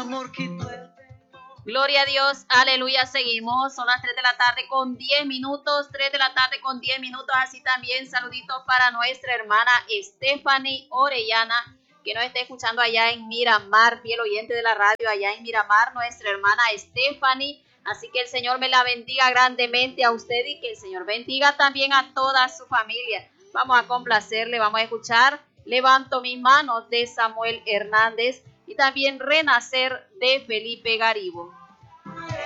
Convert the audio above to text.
amor quitó el... Gloria a Dios, aleluya, seguimos, son las 3 de la tarde con 10 minutos, 3 de la tarde con 10 minutos, así también saluditos para nuestra hermana Stephanie Orellana, que nos está escuchando allá en Miramar, fiel oyente de la radio allá en Miramar, nuestra hermana Stephanie, así que el Señor me la bendiga grandemente a usted y que el Señor bendiga también a toda su familia. Vamos a complacerle, vamos a escuchar Levanto mis manos de Samuel Hernández y también Renacer de Felipe Garibo.